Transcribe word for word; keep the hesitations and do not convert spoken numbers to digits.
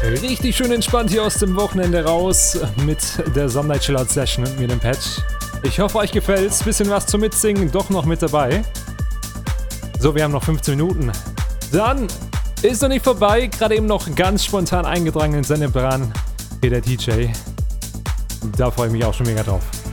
Richtig schön entspannt hier aus dem Wochenende raus mit der Some Night Chill Out Session und mir dem Patch. Ich hoffe, euch gefällt's. Bisschen was zum Mitsingen doch noch mit dabei. So, wir haben noch fünfzehn Minuten. Dann ist noch nicht vorbei. Gerade eben noch ganz spontan eingetragen in Sendeplan. Hier der D J. Da freue ich mich auch schon mega drauf.